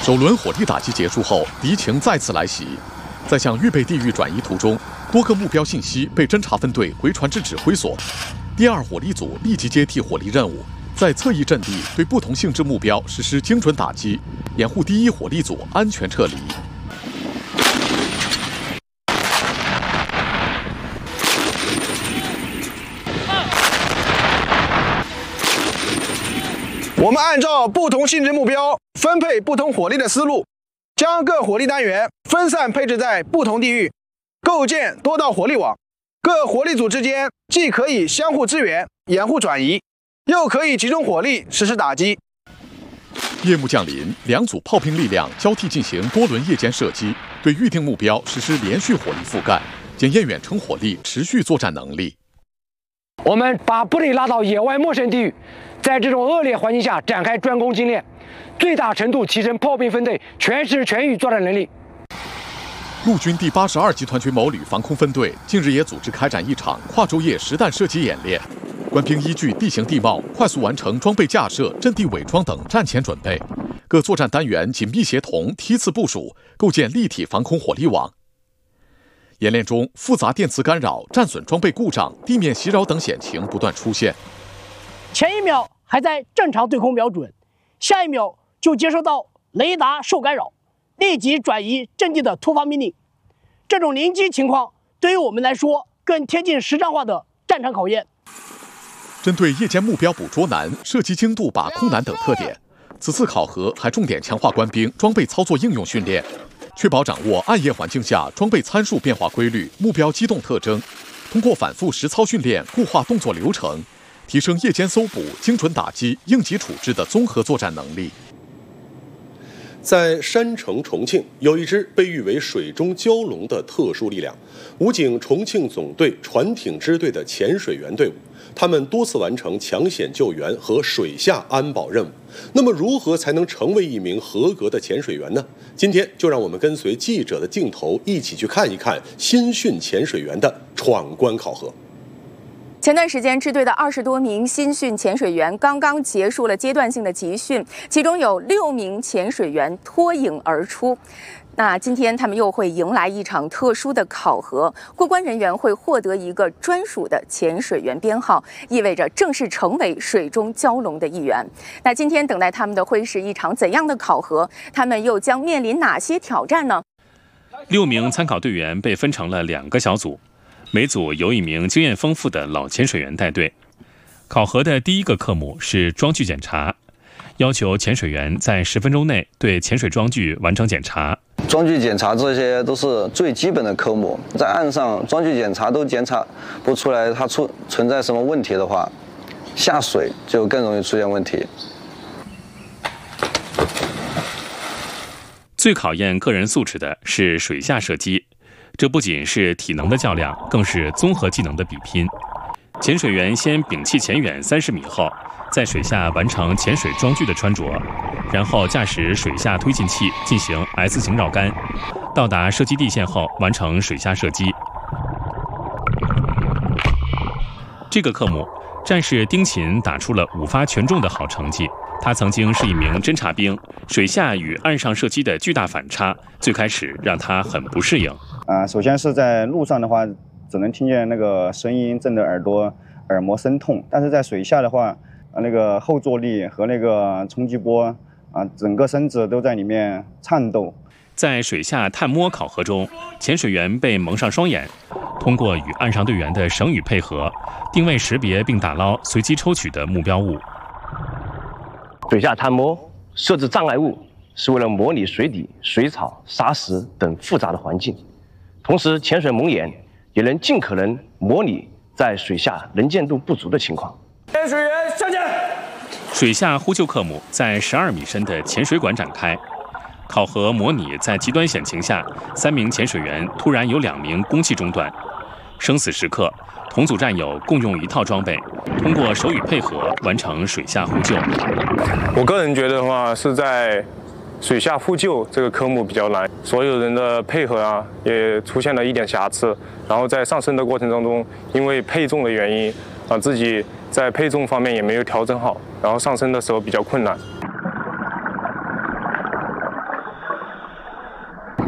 首轮火力打击结束后，敌情再次来袭。在向预备地域转移途中，多个目标信息被侦察分队回传至指挥所。第2火力组立即接替火力任务，在侧翼阵地对不同性质目标实施精准打击，掩护第1火力组安全撤离。 我们按照不同性质目标分配不同火力的思路，将各火力单元分散配置在不同地域，构建多道火力网。各火力组之间既可以相互支援、掩护转移，又可以集中火力实施打击。 夜幕降临，2组炮兵力量交替进行多轮夜间射击，对预定目标实施连续火力覆盖，检验远程火力持续作战能力。 我们把部队拉到野外陌生地域，在这种恶劣环境下展开专攻精练，最大程度提升炮兵分队全时全域作战能力。 陆军第82集团军某旅防空分队近日也组织开展一场跨昼夜实弹射击演练，官兵依据地形地貌，快速完成装备架设、阵地伪装等战前准备。各作战单元紧密协同，梯次部署，构建立体防空火力网。演练中，复杂电磁干扰、战损装备故障、地面袭扰等险情不断出现。 前一秒还在正常对空瞄准，下一秒就接收到雷达受干扰，立即转移阵地的突发命令。这种临机情况对于我们来说更贴近实战化的战场考验。 针对夜间目标捕捉难、射击精度把控难等特点，此次考核还重点强化官兵装备操作应用训练，确保掌握暗夜环境下装备参数变化规律、目标机动特征，通过反复实操训练固化动作流程，提升夜间搜捕、精准打击、应急处置的综合作战能力。 在山城重庆，有一支被誉为水中蛟龙的特殊力量——武警重庆总队船艇支队的潜水员队伍。他们多次完成抢险救援和水下安保任务。那么，如何才能成为一名合格的潜水员呢？今天就让我们跟随记者的镜头，一起去看一看新训潜水员的闯关考核。 前段时间，支队的20多名新训潜水员刚刚结束了阶段性的集训，其中有6名潜水员脱颖而出。那今天他们又会迎来一场特殊的考核，过关人员会获得一个专属的潜水员编号，意味着正式成为水中蛟龙的一员。那今天等待他们的会是一场怎样的考核？他们又将面临哪些挑战呢 ？6名参考队员被分成了2个小组，每组由1名经验丰富的老潜水员带队。考核的第1个科目是装具检查，要求潜水员在10分钟内对潜水装具完成检查。 装具检查这些都是最基本的科目，在岸上装具检查都检查不出来它存在什么问题的话，下水就更容易出现问题。 最考验个人素质的是水下射击，这不仅是体能的较量，更是综合技能的比拼。潜水员先屏气潜远30米后，在水下完成潜水装具的穿着，然后驾驶水下推进器进行 S 型绕杆，到达射击地线后完成水下射击。这个科目，战士丁勤打出了5发全中的好成绩。他曾经是一名侦察兵，水下与岸上射击的巨大反差，最开始让他很不适应。 首先是在路上的话，只能听见那个声音，震得耳膜生痛。但是在水下的话，那个后坐力和那个冲击波整个身子都在里面颤抖。 在水下探摸考核中，潜水员被蒙上双眼，通过与岸上队员的声语配合，定位识别并打捞随机抽取的目标物。 水下探摸设置障碍物，是为了模拟水底、水草、沙石等复杂的环境，同时潜水蒙眼也能尽可能模拟在水下能见度不足的情况。 潜水员向前！ 水下呼救科目在12米深的潜水馆展开，考核模拟在极端险情下，3名潜水员突然有2名供气中断，生死时刻，同组战友共用1套装备，通过手语配合完成水下呼救。 我个人觉得的话，是在水下呼救这个科目比较难，所有人的配合也出现了一点瑕疵，然后在上升的过程当中，因为配重的原因自己在配重方面也没有调整好，然后上升的时候比较困难。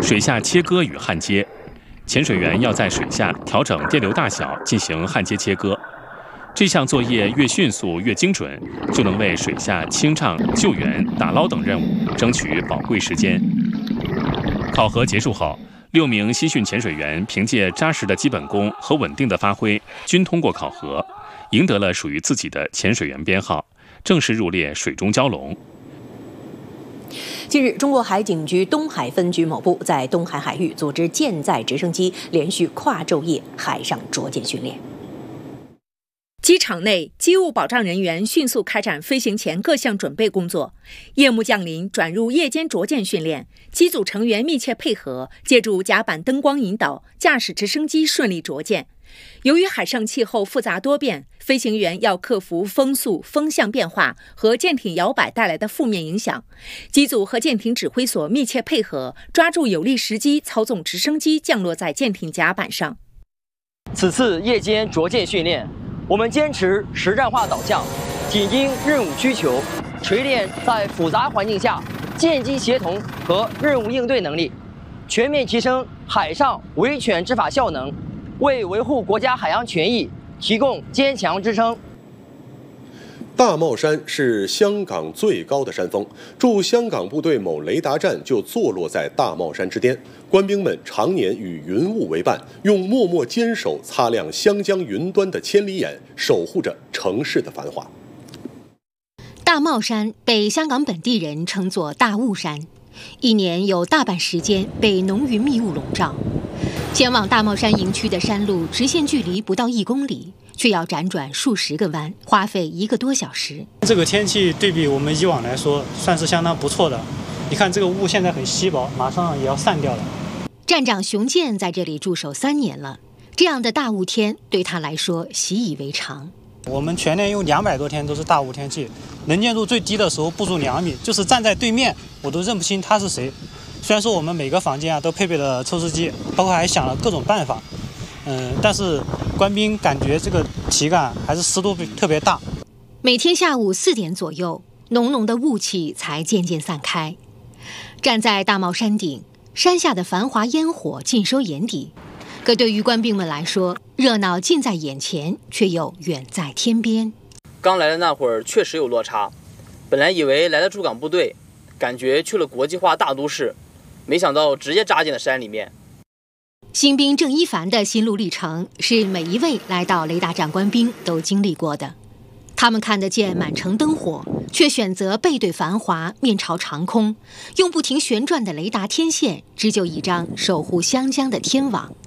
水下切割与焊接，潜水员要在水下调整电流大小进行焊接切割。这项作业越迅速越精准，就能为水下清障、救援、打捞等任务争取宝贵时间。考核结束后，6名新训潜水员凭借扎实的基本功和稳定的发挥，均通过考核，赢得了属于自己的潜水员编号，正式入列水中蛟龙。 近日，中国海警局东海分局某部在东海海域组织舰载直升机连续跨昼夜海上捉舰训练。 机场内，机务保障人员迅速开展飞行前各项准备工作。夜幕降临，转入夜间着舰训练。机组成员密切配合，借助甲板灯光引导，驾驶直升机顺利着舰。由于海上气候复杂多变，飞行员要克服风速、风向变化和舰艇摇摆带来的负面影响。机组和舰艇指挥所密切配合，抓住有利时机，操纵直升机降落在舰艇甲板上。 此次夜间着舰训练，我们坚持实战化导向，紧盯任务需求，锤炼在复杂环境下舰机协同和任务应对能力，全面提升海上维权执法效能，为维护国家海洋权益提供坚强支撑。 大帽山是香港最高的山峰，驻香港部队某雷达站就坐落在大帽山之巅。官兵们常年与云雾为伴，用默默坚守擦亮湘江云端的千里眼，守护着城市的繁华。 大帽山被香港本地人称作大雾山，一年有大半时间被浓云密雾笼罩。前往大帽山营区的山路直线距离不到1公里，却要辗转数十个弯，花费1个多小时。 这个天气对比我们以往来说，算是相当不错的。你看这个雾现在很稀薄，马上也要散掉了。 站长熊健在这里驻守3年了，这样的大雾天对他来说习以为常。 我们全年有200多天都是大雾天气，能见度最低的时候不足2米，就是站在对面我都认不清他是谁。虽然说我们每个房间都配备了抽湿机，包括还想了各种办法，但是官兵感觉这个体感还是湿度特别大。 每天下午4点左右，浓浓的雾气才渐渐散开。站在大帽山顶，山下的繁华烟火尽收眼底。可对于官兵们来说，热闹近在眼前，却又远在天边。 刚来的那会儿确实有落差，本来以为来了驻港部队，感觉去了国际化大都市，没想到直接扎进了山里面。 新兵郑一凡的心路历程是每一位来到雷达站官兵都经历过的。他们看得见满城灯火，却选择背对繁华，面朝长空，用不停旋转的雷达天线织就一张守护湘江的天网。